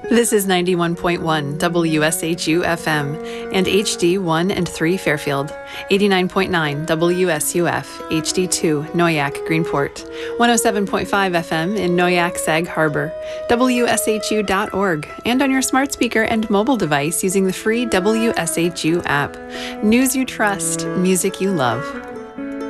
This is 91.1 WSHU FM and HD 1 and 3 Fairfield, 89.9 WSUF HD 2 Noyak Greenport, 107.5 FM in Noyak Sag Harbor, WSHU.org, and on your smart speaker and mobile device using the free WSHU app. News you trust, music you love.